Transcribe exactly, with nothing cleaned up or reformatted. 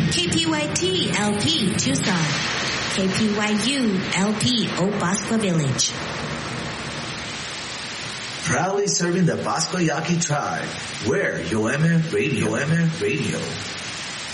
K P Y T L P Tucson. K P Y U L P Opascua Village. Proudly serving the Pascua Yaqui tribe. We're Yoeme Radio. Yoeme Radio.